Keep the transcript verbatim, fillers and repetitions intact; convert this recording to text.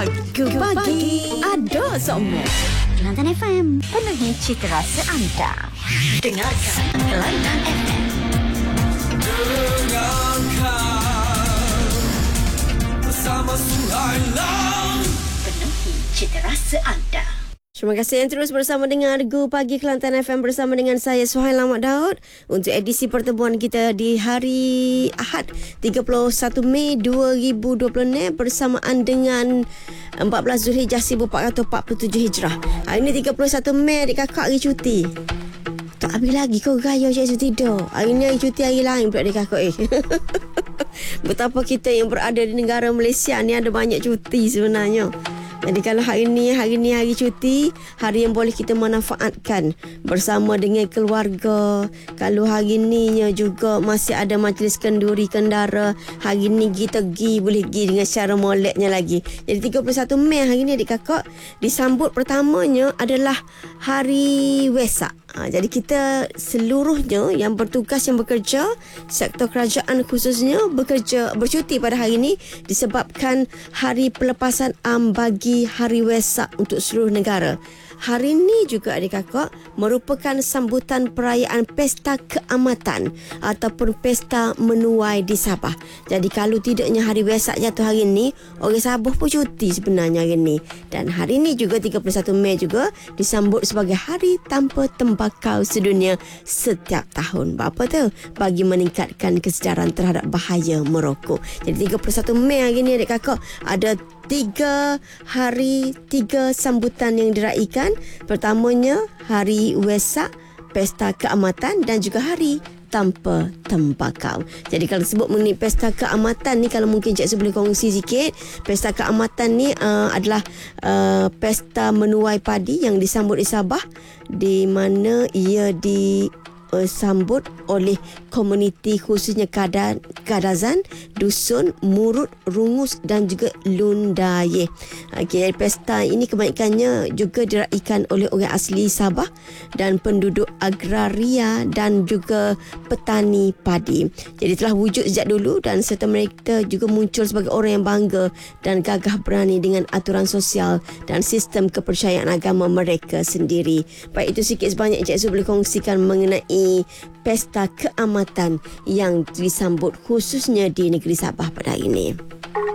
Ke pagi ada semua. Kelantan F M, penuhi cita rasa anda. Dengarkan Kelantan F M. Dengarkan bersama Suhailan. Penuhi cita rasa anda. Terima kasih yang terus bersama dengan Regu Pagi Kelantan F M bersama dengan saya Suhailan Mat Daud untuk edisi pertemuan kita di hari Ahad tiga puluh satu Mei dua ribu dua puluh ni bersamaan dengan empat belas Zulhijjah seribu empat ratus empat puluh tujuh Hijrah. Hari ni tiga puluh satu Mei, adik kakak hari cuti. Tak habis lagi kau gaya cik tidur. Hari ni hari cuti hari lain pula adik kakak eh. Betapa kita yang berada di negara Malaysia ni ada banyak cuti sebenarnya. Jadi kalau hari ni, hari ni hari cuti, hari yang boleh kita manfaatkan bersama dengan keluarga. Kalau hari ni juga masih ada majlis kenduri kendara, hari ni kita pergi, boleh pergi dengan cara moleknya lagi. Jadi tiga puluh satu Mei hari ni adik kakak disambut pertamanya adalah Hari Wesak. Ha, jadi kita seluruhnya yang bertugas, yang bekerja, sektor kerajaan khususnya bekerja bercuti pada hari ini disebabkan hari pelepasan am bagi Hari Wesak untuk seluruh negara. Hari ini juga adik kakak merupakan sambutan perayaan Pesta Keamatan ataupun Pesta Menuai di Sabah. Jadi kalau tidaknya Hari Wesak jatuh hari ini, orang Sabah pun cuti sebenarnya hari ini. Dan hari ini juga tiga puluh satu Mei juga disambut sebagai Hari Tanpa Tembakau Sedunia setiap tahun. Apa tu? Bagi meningkatkan kesedaran terhadap bahaya merokok. Jadi tiga puluh satu Mei hari ini adik kakak ada tiga hari, tiga sambutan yang diraikan. Pertamanya Hari Wesak, Pesta Keamatan dan juga Hari Tanpa Tembakau. Jadi kalau sebut mengenai Pesta Keamatan ni, kalau mungkin Cik Su boleh kongsi sikit. Pesta Keamatan ni uh, adalah uh, pesta menuai padi yang disambut di Sabah, di mana ia di sambut oleh komuniti khususnya Kada, Kadazan, Dusun, Murut, Rungus dan juga Lundaye. Okay, pesta ini kebanyakannya juga diraikan oleh orang asli Sabah dan penduduk agraria dan juga petani padi. Jadi telah wujud sejak dulu dan serta mereka juga muncul sebagai orang yang bangga dan gagah berani dengan aturan sosial dan sistem kepercayaan agama mereka sendiri. Baik, itu sikit sebanyak Encik Su boleh kongsikan mengenai Pesta Keamatan yang disambut khususnya di negeri Sabah pada hari ini.